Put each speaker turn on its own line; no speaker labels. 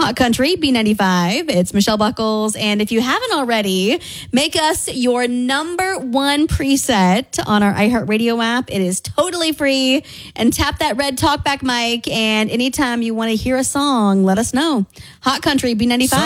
Hot Country B95. It's Michelle Buckles. And if you haven't already, make us your number one preset on our iHeartRadio app. It is totally free. And tap that red talkback mic. And anytime you want to hear a song, let us know. Hot Country B95.